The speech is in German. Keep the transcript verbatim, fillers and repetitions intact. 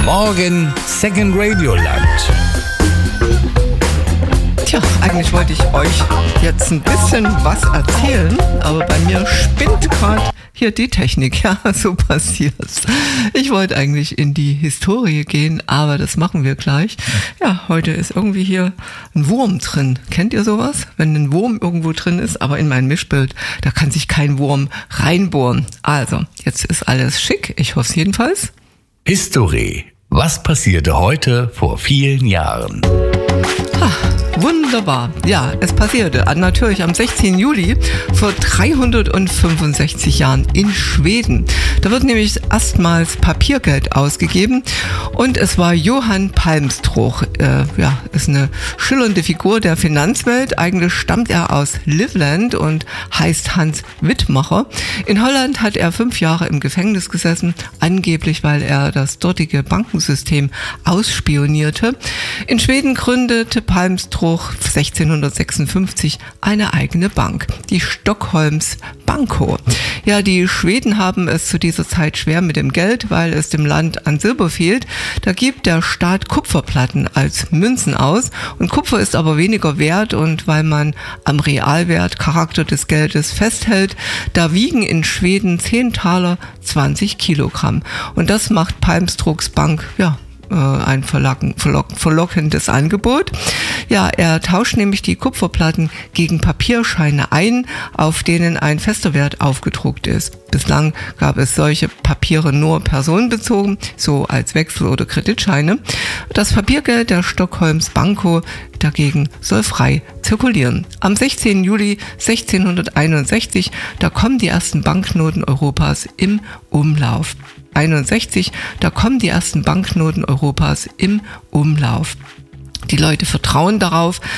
Morgen Second Radio Land. Tja, eigentlich wollte ich euch jetzt ein bisschen was erzählen, aber bei mir spinnt gerade hier die Technik. Ja, so passiert's. Ich wollte eigentlich in die Historie gehen, aber das machen wir gleich. Ja, heute ist irgendwie hier ein Wurm drin. Kennt ihr sowas? Wenn ein Wurm irgendwo drin ist, aber in mein Mischbild, da kann sich kein Wurm reinbohren. Also, jetzt ist alles schick. Ich hoffe es jedenfalls. History. Was passierte heute vor vielen Jahren? Ah, wunderbar. Ja, es passierte natürlich am sechzehnten Juli vor dreihundertfünfundsechzig Jahren in Schweden. Da wird nämlich erstmals Papiergeld ausgegeben und es war Johann Palmstroth. Äh, ja, ist eine schillernde Figur der Finanzwelt. Eigentlich stammt er aus Livland und heißt Hans Wittmacher. In Holland hat er fünf Jahre im Gefängnis gesessen, angeblich weil er das dortige Bankensystem ausspionierte. In Schweden gründete Palmstroth sechzehnhundertsechsundfünfzig eine eigene Bank, die Stockholms Banco. Ja, die Schweden haben es zu dieser Zeit schwer mit dem Geld, weil es dem Land an Silber fehlt. Da gibt der Staat Kupferplatten als Münzen aus und Kupfer ist aber weniger wert und weil man am Realwert Charakter des Geldes festhält, da wiegen in Schweden zehn Taler zwanzig Kilogramm und das macht Palmstroths Bank, ja, ein verlocken, verlock, verlockendes Angebot. Ja, er tauscht nämlich die Kupferplatten gegen Papierscheine ein, auf denen ein fester Wert aufgedruckt ist. Bislang gab es solche Papiere nur personenbezogen, so als Wechsel- oder Kreditscheine. Das Papiergeld der Stockholms Banco dagegen soll frei zirkulieren. Am sechzehnten Juli sechzehnhunderteinundsechzig, da kommen die ersten Banknoten Europas im Umlauf. einundsechzig, da kommen die ersten Banknoten Europas im Umlauf. Die Leute vertrauen darauf,